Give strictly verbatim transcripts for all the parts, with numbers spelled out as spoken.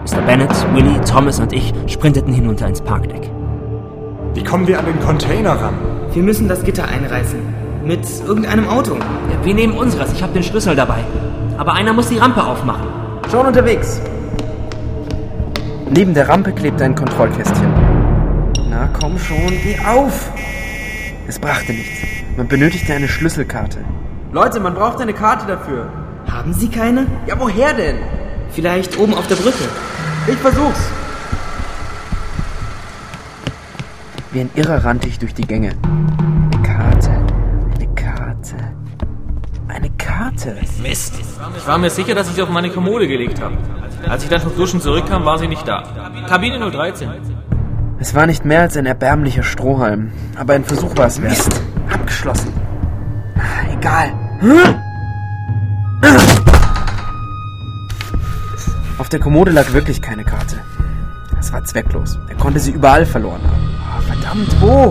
Mister Bennett, Willy, Thomas und ich sprinteten hinunter ins Parkdeck. Wie kommen wir an den Container ran? Wir müssen das Gitter einreißen. Mit irgendeinem Auto. Ja, wir nehmen unseres. Ich habe den Schlüssel dabei. Aber einer muss die Rampe aufmachen. Schon unterwegs. Neben der Rampe klebt ein Kontrollkästchen. Na komm schon, geh auf! Es brachte nichts. Man benötigte eine Schlüsselkarte. Leute, man braucht eine Karte dafür. Haben Sie keine? Ja, woher denn? Vielleicht oben auf der Brücke. Ich versuch's. Wie ein Irrer rannte ich durch die Gänge. Eine Karte, eine Karte, eine Karte. Mist. Ich war mir sicher, dass ich sie auf meine Kommode gelegt habe. Als ich dann vom Duschen zurückkam, war sie nicht da. Kabine null dreizehn. Es war nicht mehr als ein erbärmlicher Strohhalm, aber ein Versuch war es wert. Mist, abgeschlossen. Egal. Auf der Kommode lag wirklich keine Karte. Es war zwecklos. Er konnte sie überall verloren haben. Oh, verdammt, wo?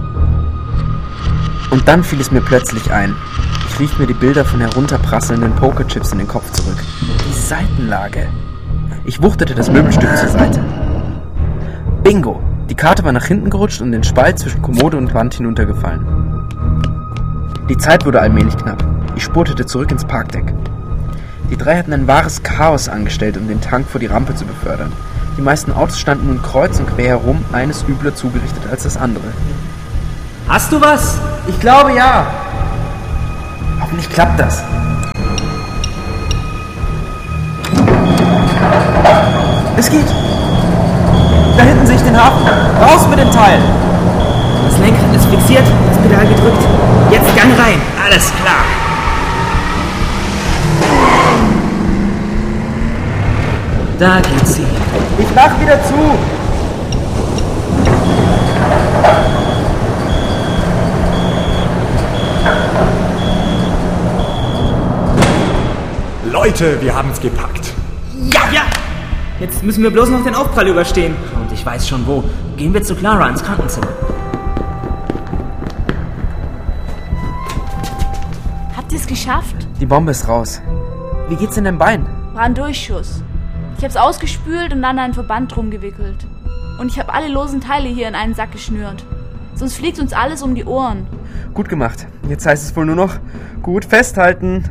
Und dann fiel es mir plötzlich ein. Ich rief mir die Bilder von herunterprasselnden Pokerchips in den Kopf zurück. Die Seitenlage. Ich wuchtete das Möbelstück zur Seite. Bingo! Die Karte war nach hinten gerutscht und in den Spalt zwischen Kommode und Wand hinuntergefallen. Die Zeit wurde allmählich knapp. Ich spurtete zurück ins Parkdeck. Die drei hatten ein wahres Chaos angestellt, um den Tank vor die Rampe zu befördern. Die meisten Autos standen nun kreuz und quer herum, eines übler zugerichtet als das andere. Hast du was? Ich glaube ja. Hoffentlich klappt das. Es geht. Da hinten sehe ich den Hafen. Raus mit dem Teil. Das Lenkrad ist fixiert, das Pedal gedrückt. Jetzt Gang rein. Alles klar. Da geht sie. Ich mach wieder zu. Leute, wir haben es gepackt. Ja, ja. Jetzt müssen wir bloß noch den Aufprall überstehen. Und ich weiß schon wo. Gehen wir zu Clara ins Krankenzimmer. Habt ihr es geschafft? Die Bombe ist raus. Wie geht's in deinem Bein? War ein Durchschuss. Ich hab's ausgespült und dann einen Verband drum gewickelt. Und ich habe alle losen Teile hier in einen Sack geschnürt. Sonst fliegt uns alles um die Ohren. Gut gemacht. Jetzt heißt es wohl nur noch gut festhalten.